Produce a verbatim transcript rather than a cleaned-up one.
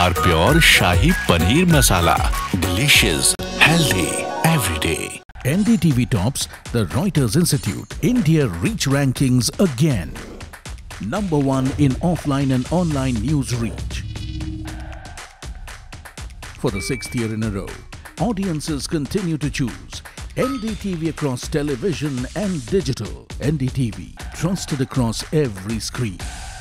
R Pure Shahi Paneer Masala. Delicious, healthy, every day. N D T V tops the Reuters Institute India Reach Rankings again. Number one in offline and online news reach. For the sixth year in a row, audiences continue to choose N D T V across television and digital. N D T V, trusted across every screen.